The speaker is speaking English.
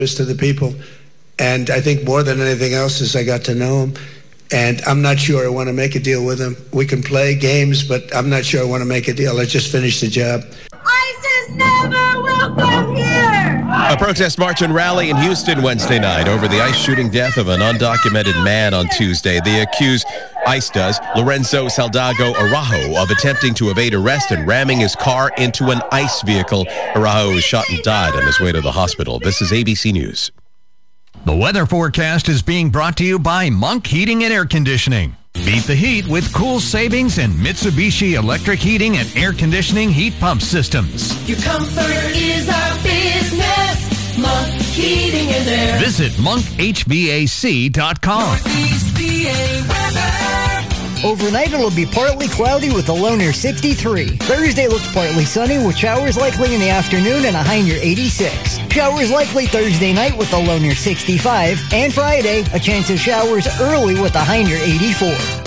to the people. And I think more than anything else is I got to know him. And I'm not sure I want to make a deal with him. We can play games, but I'm not sure I want to make a deal. Let's just finish the job. ISIS never will come here! A protest march and rally in Houston Wednesday night over the ICE shooting death of an undocumented man on Tuesday. They accuse ICE Lorenzo Saldago Araujo of attempting to evade arrest and ramming his car into an ICE vehicle. Araujo was shot and died on his way to the hospital. This is ABC News. The weather forecast is being brought to you by Monk Heating and Air Conditioning. Beat the heat with cool savings and Mitsubishi electric heating and air conditioning heat pump systems. Your comfort is our business. Monk Heating and Air. Visit monkhvac.com. Northeast PA weather. Overnight, it'll be partly cloudy with a low near 63. Thursday looks partly sunny with showers likely in the afternoon and a high near 86. Showers likely Thursday night with a low near 65. And Friday, a chance of showers early with a high near 84.